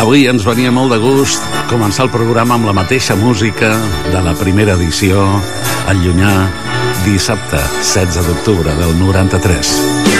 Avui ens venia molt de gust començar el programa amb la mateixa música de la primera edició, el llunyà dissabte 16 d'octubre del 93.